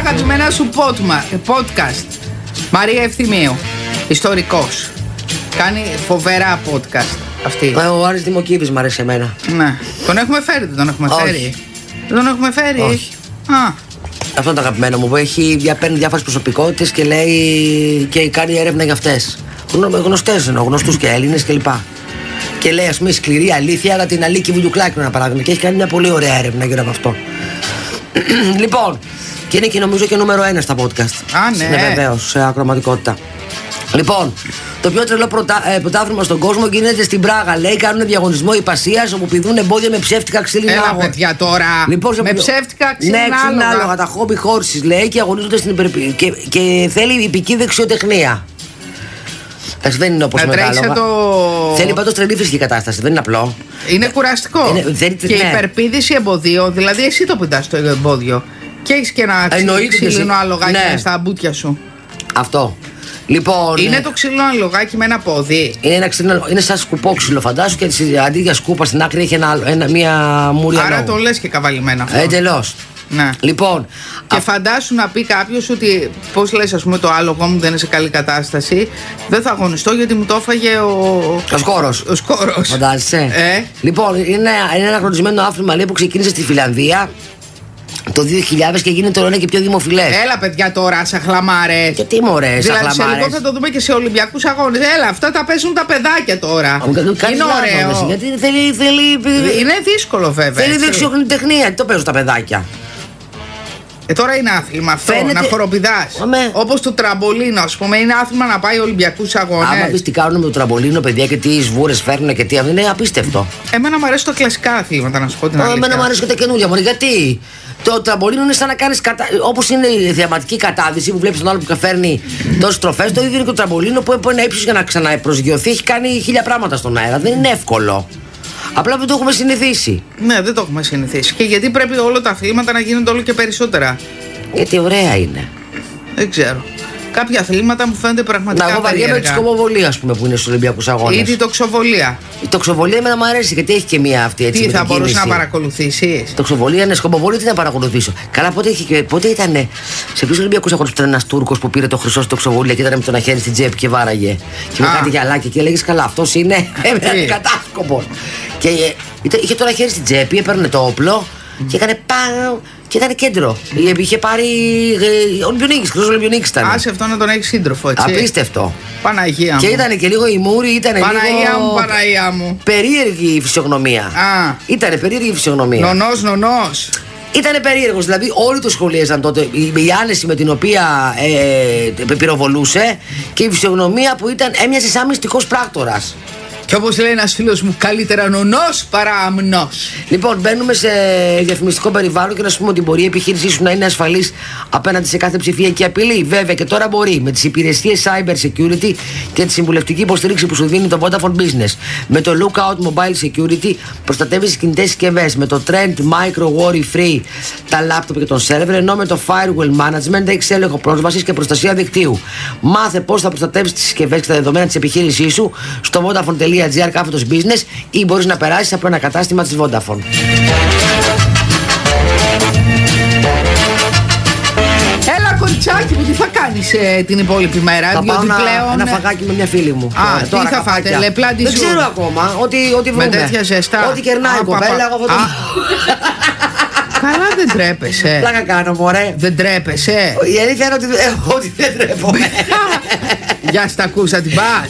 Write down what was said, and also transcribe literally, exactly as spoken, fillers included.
αγαπημένα σου podcast. Μαρία Ευθυμίου, ιστορικός. Κάνει φοβερά podcast αυτή. Ο Άρης Δημοκίδης μ' αρέσει εμένα. Ναι. Τον έχουμε φέρει, δεν τον έχουμε Όχι. φέρει. Δεν τον έχουμε φέρει. Όχι. Α. Αυτό είναι το αγαπημένο μου που έχει, παίρνει διάφορες προσωπικότητες και λέει και κάνει έρευνα για αυτές. Γνωστές εννοώ, γνωστούς και Έλληνες κλπ. Και λέει, ας πούμε, σκληρή αλήθεια για την Αλίκη Βουγιουκλάκη, ένα παράδειγμα. Και έχει κάνει μια πολύ ωραία έρευνα γύρω από αυτό. Λοιπόν, και είναι και νομίζω και νούμερο ένα στα podcast. Α, ναι. Είναι βεβαίως σε ακροματικότητα. Λοιπόν, το πιο τρελό πρωτα... ε, πρωτάθλημα στον κόσμο γίνεται στην Πράγα. Λέει, κάνουν διαγωνισμό υπασίας όπου πηδούν εμπόδια με ψεύτικα ξύλινα Έλα, άλογα. παιδιά, τώρα. Λοιπόν, με σε... ψεύτικα ξύλινα ναι, ξύλινα άλογα. άλογα. Τα hobby horses λέει και αγωνίζονται στην υπερπη... και, και θέλει υπηκή δεξιοτεχνία. Εντάξει, δεν είναι όπως με τα άλογα. Το... Θέλει πάντως τρελή φυσική κατάσταση, δεν είναι απλό. Είναι κουραστικό. Είναι, δεν, και ναι. υπερπίδηση εμποδίων, δηλαδή εσύ το πηδάς το εμπόδιο. Και έχεις και ένα ξύλινο αλογάκι ναι. στα μπουτια σου. Αυτό. Λοιπόν, είναι το ξύλινο αλογάκι με ένα πόδι. Είναι, ένα ξύλινο, είναι σαν σκουπό ξύλο, φαντάσου, και αντί για σκούπα στην άκρη έχει ένα, ένα, μια μούρια. Άρα λόγου. το λες και καβαλημένα αυτό. Εντελώς. Ναι. Λοιπόν, και α... φαντάσου να πει κάποιος ότι πώς λες, ας πούμε, το άλογο μου δεν είναι σε καλή κατάσταση. Δεν θα αγωνιστώ γιατί μου το έφαγε ο. Ο σκόρος. Ο σκόρος. Φαντάζεσαι. Ε? Λοιπόν, είναι, είναι ένα χρονισμένο άθλημα λέει, που ξεκίνησε στη Φιλανδία το δύο χιλιάδες και γίνεται όλο ένα και πιο δημοφιλές. Έλα, παιδιά, τώρα, σαν χλαμάρες. Και τι μωρές, σαν δηλαδή, χλαμάρες. σε λίγο θα το δούμε και σε Ολυμπιακούς αγώνες. Έλα, αυτά τα παίζουν τα παιδάκια τώρα. Είναι ωραίο. Γιατί θέλει, θέλει, είναι δύσκολο, βέβαια. Θέλει δεξιοτεχνία. Τι το παίζουν τα παιδάκια. Ε, τώρα είναι άθλημα αυτό, φαίνεται... να χοροπηδάς. Όπως το τραμπολίνο, ας πούμε, είναι άθλημα να πάει Ολυμπιακούς αγώνες. Άμα πεις τι κάνουν με το τραμπολίνο, παιδιά, και τι σβούρες φέρνουν και τι, είναι απίστευτο. Εμένα μου αρέσει το κλασικά αθλήματα, να σου πω την αλήθεια. Εμένα μου αρέσει και τα καινούργια μόνο. Γιατί το τραμπολίνο είναι σαν να κάνεις κατα... όπως είναι η θεαματική κατάδυση που βλέπεις τον άλλο που φέρνει τόσες τροφές, το ίδιο είναι και το τραμπολίνο που από ένα ύψος για να ξαναπροσγειωθεί έχει κάνει χίλια πράγματα στον αέρα. Δεν είναι εύκολο. Απλά δεν το έχουμε συνηθίσει. Ναι, δεν το έχουμε συνηθίσει. Και γιατί πρέπει όλα τα αθλήματα να γίνονται όλο και περισσότερα. Γιατί ωραία είναι. Δεν ξέρω. Κάποια αθλήματα μου φαίνονται πραγματικά. Να, εγώ βαριέμαι με τη σκοποβολία, ας πούμε, που είναι στους Ολυμπιακούς Αγώνες. Ή τη τοξοβολία. Η τοξοβολία εμένα μου αρέσει γιατί έχει και μία αυτή έτσι. Τι θα μπορούσε να παρακολουθήσεις. Η τοξοβολία είναι σκοποβολία, τι να παρακολουθήσω. Καλά, πότε, είχε, πότε ήταν. Σε ποιους Ολυμπιακούς Αγώνες που ήταν ένας Τούρκος που πήρε το χρυσό στη τοξοβολία και ήταν με το ένα χέρι στην τσέπη και βάραγε. Και με κάτι γυαλάκι και έλεγε καλά, αυτός είναι. Έμενε κατάσκοπος. Και είχε το ένα χέρι στην τσέπη, έπαιρνε το όπλο και έκανε πάνω. Και ήταν κέντρο. Είχε πάρει. Ολυμπιονίκης, χρυσός Ολυμπιονίκης ήταν. Άσε αυτό να τον έχει σύντροφο, έτσι. Απίστευτο. Παναγία μου. Και ήταν και λίγο η μούρη, ήταν λίγο. Παναγία μου, Παναγία μου. Περίεργη η φυσιογνωμία. Α. Ήτανε περίεργη η φυσιογνωμία. Νονός, νονός. Ήτανε περίεργος, δηλαδή όλοι το σχολίαζαν τότε. Η, η άνεση με την οποία ε, πυροβολούσε και η φυσιογνωμία που ήταν έμοιαζε σαν μυστικός πράκτορας. Και όπως λέει ένας φίλος μου, καλύτερα νονός παρά αμνός. Λοιπόν, μπαίνουμε σε διαφημιστικό περιβάλλον και να σου πούμε ότι μπορεί η επιχείρησή σου να είναι ασφαλής απέναντι σε κάθε ψηφιακή απειλή. Βέβαια και τώρα μπορεί με τις υπηρεσίες Cyber Security και τη συμβουλευτική υποστήριξη που σου δίνει το Vodafone Business. Με το Lookout Mobile Security προστατεύεις τις κινητές συσκευές. Με το Trend Micro Worry Free τα laptop και τον server. Ενώ με το Firewall Management έχεις έλεγχο πρόσβασης και προστασία δικτύου. Μάθε πώς θα προστατεύεις τις συσκευές και τα δεδομένα της επιχείρησής σου στο Vodafone. κάθετος business ή μπορείς να περάσεις από ένα κατάστημα της Vodafone. Έλα, κοριτσάκι μου, τι θα κάνεις ε, την υπόλοιπη μέρα? Θα πάω διότι να, πλέον... ένα φαγάκι με μια φίλη μου. Α, τώρα, τι θα φάτε, λεπλάντι δεν ξέρω ακόμα, ό,τι, ό,τι βρούμε. Με τέτοια ζεστά. Ό,τι κερνάει η κοπέλα, εγώ θα το... Καλά, δεν τρέπεσαι. Πλάκα κάνω, μωρέ. Δεν τρέπεσαι. Η αλήθεια είναι ότι, ε, ότι δεν τρέπομαι. Γεια στα ακούσα την πας.